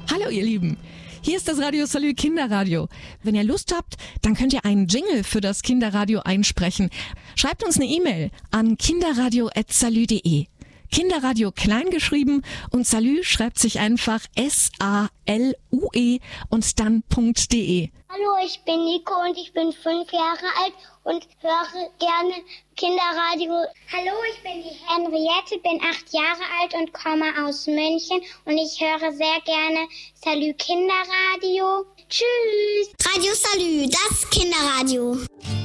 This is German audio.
Hallo ihr Lieben, hier ist das Radio Salü Kinderradio. Wenn ihr Lust habt, dann könnt ihr einen Jingle für das Kinderradio einsprechen. Schreibt uns eine E-Mail an kinderradio@salü.de. Kinderradio klein geschrieben und Salü schreibt sich einfach SALUE und dann .de. Hallo, ich bin Nico und ich bin 5 Jahre alt und höre gerne Kinderradio. Hallo, ich bin die Henriette, bin 8 Jahre alt und komme aus München und ich höre sehr gerne Salü Kinderradio. Tschüss! Radio Salü, das Kinderradio.